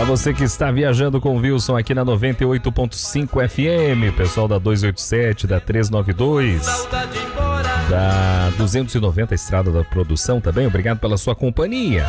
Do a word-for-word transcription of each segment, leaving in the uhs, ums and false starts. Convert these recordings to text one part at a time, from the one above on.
Para você que está viajando com o Wilson aqui na noventa e oito ponto cinco F M, pessoal da duzentos e oitenta e sete, da trezentos e noventa e dois, da duzentos e noventa Estrada da Produção também, obrigado pela sua companhia.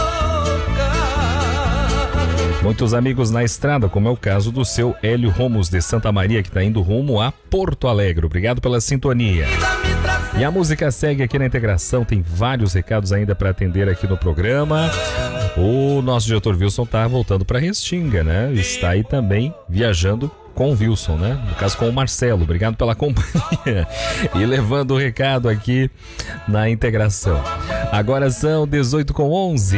Muitos amigos na estrada, como é o caso do seu Hélio Romos de Santa Maria, que está indo rumo a Porto Alegre. Obrigado pela sintonia. E a música segue aqui na integração, tem vários recados ainda para atender aqui no programa. O nosso diretor Wilson está voltando para Restinga, né? Está aí também viajando com o Wilson, né? No caso com o Marcelo. Obrigado pela companhia. E levando o recado aqui na integração. Agora são dezoito com onze.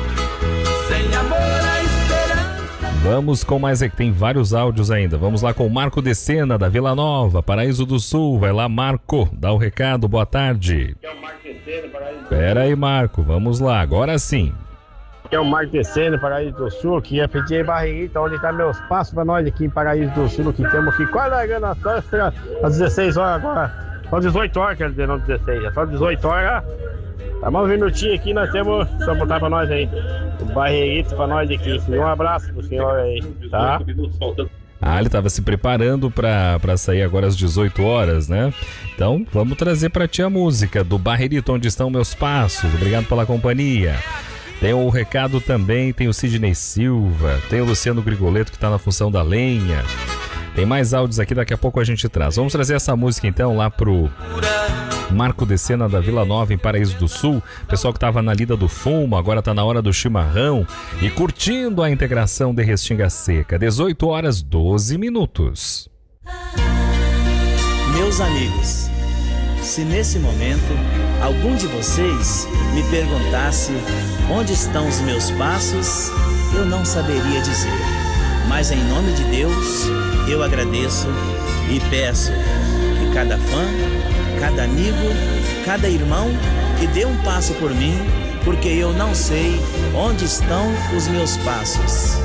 Vamos com mais, tem vários áudios ainda. Vamos lá com o Marco de Sena, da Vila Nova, Paraíso do Sul. Vai lá, Marco, dá o recado, boa tarde. Pera aí, Marco, vamos lá, agora sim. Aqui é o Marco de Sena, Paraíso do Sul, que ia pedir Barreguita, onde está meus passos para nós aqui em Paraíso do Sul, que temos aqui quase largando a sócia às dezesseis horas agora. Só dezoito horas, quer dizer, não dezesseis, é só dezoito horas. Tá mais um minutinho aqui, nós temos, só botar pra nós aí, o Barreguito pra nós aqui. Um abraço pro senhor aí, tá? Ah, ele tava se preparando pra, pra sair agora às dezoito horas, né? Então, vamos trazer pra ti a música do Barreirito, Onde Estão Meus Passos. Obrigado pela companhia. Tem o recado também, tem o Sidney Silva, tem o Luciano Grigoleto que tá na função da lenha. Tem mais áudios aqui, daqui a pouco a gente traz. Vamos trazer essa música então lá pro Marco de Sena, da Vila Nova, em Paraíso do Sul. Pessoal que estava na lida do fumo, agora está na hora do chimarrão e curtindo a integração de Restinga Seca. dezoito horas, doze minutos. Meus amigos, se nesse momento algum de vocês me perguntasse onde estão os meus passos, eu não saberia dizer. Mas em nome de Deus, eu agradeço e peço que cada fã, cada amigo, cada irmão que dê um passo por mim, porque eu não sei onde estão os meus passos.